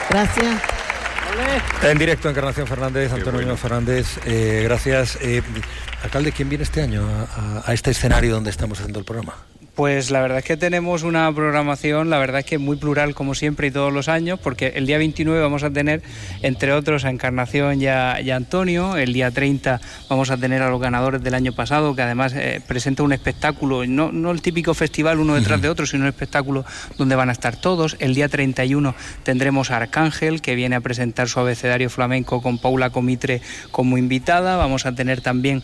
Gracias. En directo, Encarnación Fernández, Antonio Bueno. Fernández, gracias. Alcalde, ¿quién viene este año a este escenario donde estamos haciendo el programa? Pues la verdad es que tenemos una programación, la verdad es que muy plural como siempre y todos los años, porque el día 29 vamos a tener, entre otros, a Encarnación y a Antonio. El día 30 vamos a tener a los ganadores del año pasado, que además presenta un espectáculo, no el típico festival uno detrás de otro, sino un espectáculo donde van a estar todos. El día 31 tendremos a Arcángel, que viene a presentar su abecedario flamenco con Paula Comitre como invitada. Vamos a tener también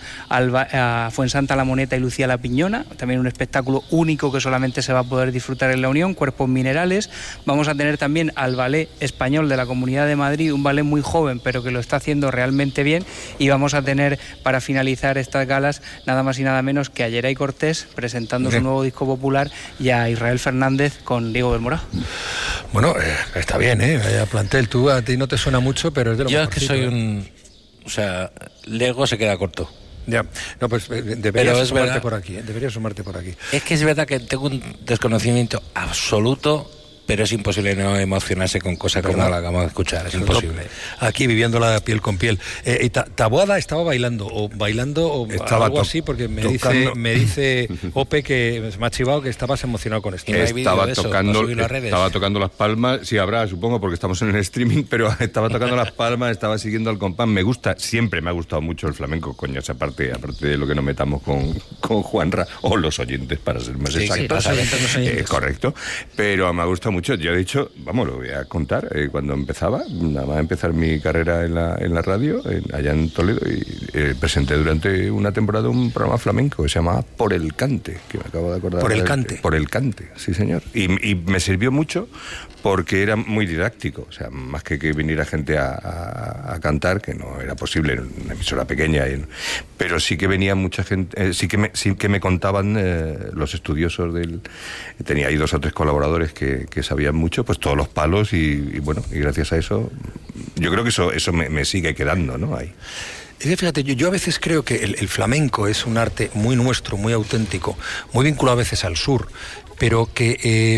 a Fuensanta La Moneta y Lucía La Piñona, también un espectáculo único que solamente se va a poder disfrutar en la Unión, Cuerpos Minerales. Vamos a tener también al Ballet Español de la Comunidad de Madrid, un ballet muy joven pero que lo está haciendo realmente bien, y vamos a tener para finalizar estas galas nada más y nada menos que a Yeray Cortés presentando su nuevo disco popular y a Israel Fernández con Diego Belmorá. Bueno, está bien, vaya plantel. Tú, a ti no te suena mucho, pero es de lo mejor. Yo es que soy un... O sea, Lego se queda corto. Ya, no, pues deberías sumarte por aquí, deberías sumarte por aquí. Es que es verdad que tengo un desconocimiento absoluto, pero es imposible no emocionarse con cosas como la que acabamos de escuchar, es imposible. Aquí viviéndola piel con piel. Y Taboada estaba bailando o estaba algo así, porque me dice Ope, que me ha chivado, que estabas emocionado con esto. Estaba tocando las palmas, sí habrá, supongo, porque estamos en el streaming, pero estaba tocando las palmas, estaba siguiendo al compás. Siempre me ha gustado mucho el flamenco, coño, esa aparte de lo que nos metamos con Juanra, o los oyentes, para ser más exactos. Sí, correcto, pero me ha gustado mucho. Yo, de hecho, lo voy a contar, cuando empezaba, nada más empezar mi carrera en la radio, allá en Toledo, y presenté durante una temporada un programa flamenco que se llamaba Por el Cante, que me acabo de acordar. ¿Por el Cante? Por el Cante, sí señor. Y me sirvió mucho porque era muy didáctico, o sea, más que viniera gente a cantar, que no era posible en una emisora pequeña, pero sí que venía mucha gente, sí que me contaban los estudiosos tenía ahí 2 o 3 colaboradores que sabían mucho, pues todos los palos, y gracias a eso, yo creo que eso me sigue quedando, ¿no? Ahí. Es que fíjate, yo a veces creo que el flamenco es un arte muy nuestro, muy auténtico, muy vinculado a veces al sur, pero que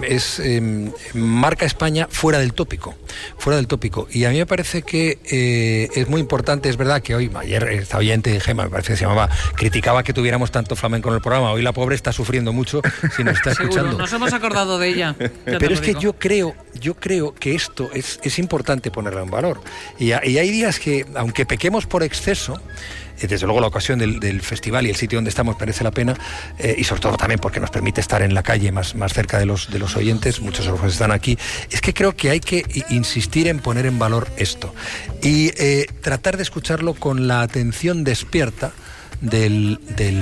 marca España fuera del tópico. Y a mí me parece que es muy importante. Es verdad que ayer esta oyente Gema, me parece que se llamaba, criticaba que tuviéramos tanto flamenco en el programa. Hoy la pobre está sufriendo mucho si nos está escuchando. Seguro, nos hemos acordado de ella. Pero es que yo creo que esto es importante ponerlo en valor. Y hay días que, aunque pequemos por exceso, desde luego la ocasión del festival y el sitio donde estamos merece la pena, y sobre todo también porque nos permite estar en la calle más cerca de los oyentes, muchos de los que están aquí. Es que creo que hay que insistir en poner en valor esto y tratar de escucharlo con la atención despierta del